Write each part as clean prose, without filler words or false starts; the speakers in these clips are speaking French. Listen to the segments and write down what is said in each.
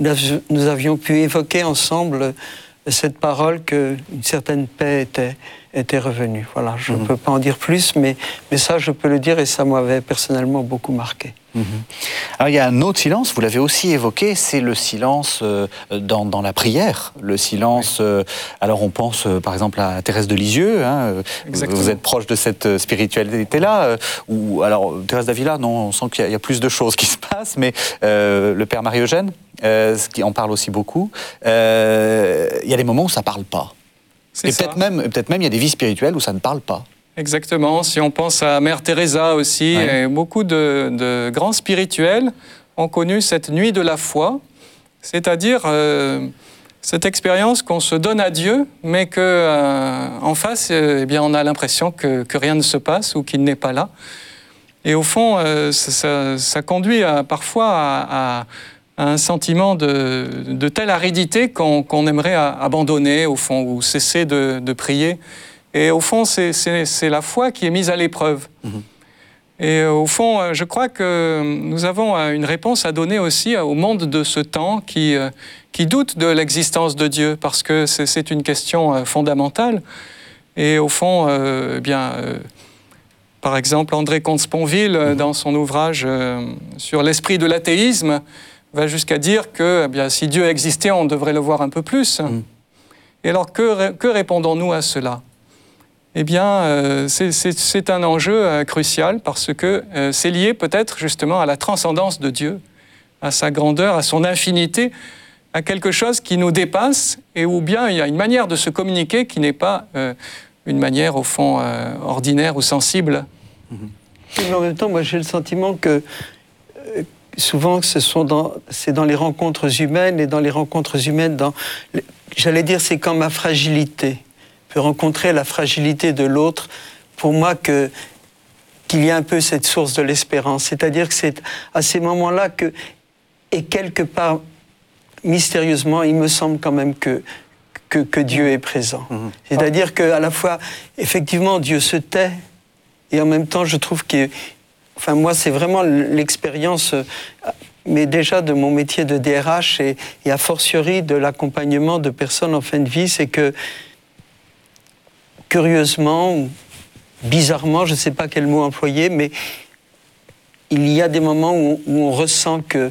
nous avions pu évoquer ensemble cette parole qu'une certaine paix était revenue. Voilà, je ne peux pas en dire plus, mais ça, je peux le dire, et ça m'avait personnellement beaucoup marqué. Alors, il y a un autre silence, vous l'avez aussi évoqué, c'est le silence dans la prière. Le silence, alors on pense par exemple à Thérèse de Lisieux, hein, vous êtes proche de cette spiritualité-là, ou alors Thérèse d'Avila, non, on sent qu'il y a plus de choses qui se passent, mais le Père Marie-Eugène, qui en parle aussi beaucoup, il y a des moments où ça ne parle pas. Et peut-être même il y a des vies spirituelles où ça ne parle pas. Exactement. Si on pense à Mère Teresa aussi, et beaucoup de grands spirituels ont connu cette nuit de la foi, c'est-à-dire cette expérience qu'on se donne à Dieu, mais qu'en face, eh bien, on a l'impression que rien ne se passe ou qu'il n'est pas là. Et au fond, ça conduit parfois à un sentiment de telle aridité qu'on aimerait abandonner, au fond, ou cesser de prier. Et au fond, c'est la foi qui est mise à l'épreuve. Et au fond, je crois que nous avons une réponse à donner aussi au monde de ce temps qui doute de l'existence de Dieu, parce que c'est une question fondamentale. Et au fond, par exemple, André Comte-Sponville, dans son ouvrage sur l'esprit de l'athéisme, va jusqu'à dire que si Dieu existait, on devrait le voir un peu plus. Et alors, que répondons-nous à cela ? Eh bien, c'est un enjeu crucial parce que c'est lié peut-être justement à la transcendance de Dieu, à sa grandeur, à son infinité, à quelque chose qui nous dépasse, et ou bien il y a une manière de se communiquer qui n'est pas une manière, au fond, ordinaire ou sensible. Mais en même temps, moi j'ai le sentiment que souvent c'est dans les rencontres humaines, et dans les rencontres humaines, j'allais dire, c'est comme ma fragilité. Peut rencontrer la fragilité de l'autre, pour moi qu'il y a un peu cette source de l'espérance. C'est-à-dire que c'est à ces moments-là et quelque part, mystérieusement, il me semble quand même que Dieu est présent. C'est-à-dire qu'à la fois, effectivement, Dieu se tait, et en même temps, je trouve que... Enfin, moi, c'est vraiment l'expérience... mais déjà de mon métier de DRH et a fortiori de l'accompagnement de personnes en fin de vie, c'est que curieusement, ou bizarrement, je ne sais pas quel mot employer, mais il y a des moments où on ressent que,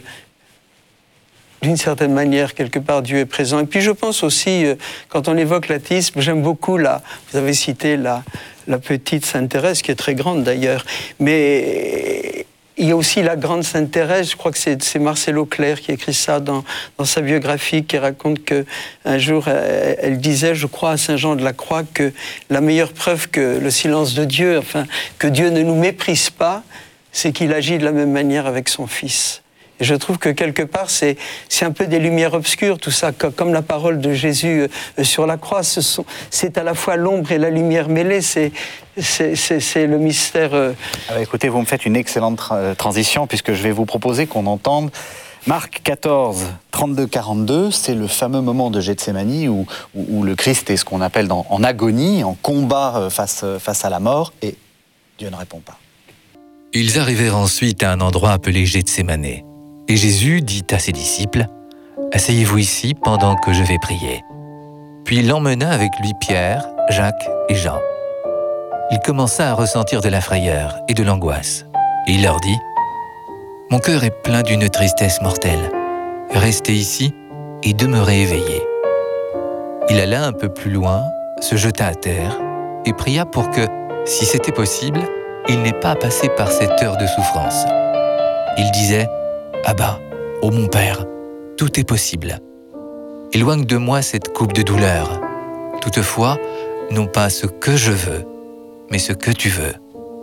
d'une certaine manière, quelque part, Dieu est présent. Et puis je pense aussi, quand on évoque l'athéisme, j'aime beaucoup, vous avez cité la petite Sainte Thérèse, qui est très grande d'ailleurs, mais il y a aussi la grande Sainte Thérèse, je crois que c'est Marcelo Claire qui écrit ça dans sa biographie, qui raconte qu'un jour, elle disait, je crois, à Saint Jean de la Croix, que la meilleure preuve que le silence de Dieu, enfin, que Dieu ne nous méprise pas, c'est qu'il agit de la même manière avec son Fils. Et je trouve que quelque part, c'est un peu des lumières obscures, tout ça, comme la parole de Jésus sur la croix. C'est à la fois l'ombre et la lumière mêlée, c'est le mystère. Alors écoutez, vous me faites une excellente transition, puisque je vais vous proposer qu'on entende Marc 14, 32-42, c'est le fameux moment de Gethsémani où le Christ est ce qu'on appelle en agonie, en combat face à la mort, et Dieu ne répond pas. Ils arrivèrent ensuite à un endroit appelé Gethsémané. Et Jésus dit à ses disciples, « Asseyez-vous ici pendant que je vais prier. » Puis il emmena avec lui Pierre, Jacques et Jean. Il commença à ressentir de la frayeur et de l'angoisse. Et il leur dit, « Mon cœur est plein d'une tristesse mortelle. Restez ici et demeurez éveillés. » Il alla un peu plus loin, se jeta à terre et pria pour que, si c'était possible, il n'ait pas à passer par cette heure de souffrance. Il disait, « Abba, ô mon Père, tout est possible. Éloigne de moi cette coupe de douleur. Toutefois, non pas ce que je veux, mais ce que tu veux. »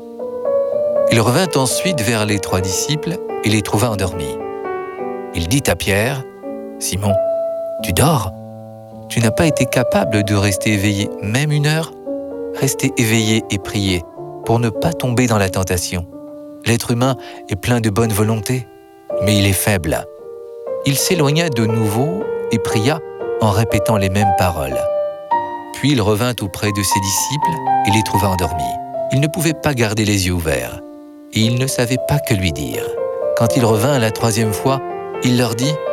Il revint ensuite vers les 3 disciples et les trouva endormis. Il dit à Pierre, « Simon, tu dors? Tu n'as pas été capable de rester éveillé même 1 heure? Restez éveillé et priez pour ne pas tomber dans la tentation. L'être humain est plein de bonne volonté, mais il est faible. » Il s'éloigna de nouveau et pria en répétant les mêmes paroles. Puis il revint auprès de ses disciples et les trouva endormis. Il ne pouvait pas garder les yeux ouverts et il ne savait pas que lui dire. Quand il revint la 3e fois, il leur dit